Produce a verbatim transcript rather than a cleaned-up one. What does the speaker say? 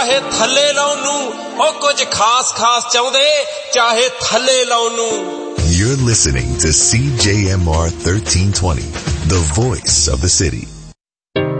ਚਾਹੇ ਥੱਲੇ ਲਾਉਣ ਨੂੰ, ਉਹ ਕੁਝ ਖਾਸ ਖਾਸ ਚਾਹੁੰਦੇ ਚਾਹੇ ਥੱਲੇ ਲਾਉਣ ਨੂੰ। You're listening to C J M R thirteen twenty, the voice of the city.